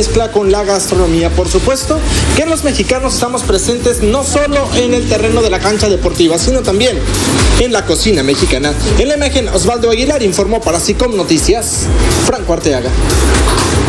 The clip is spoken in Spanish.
mezcla con la gastronomía. Por supuesto que los mexicanos estamos presentes no solo en el terreno de la cancha deportiva, sino también en la cocina mexicana. En la imagen, Osvaldo Aguilar informó para SICOM Noticias, Franco Arteaga.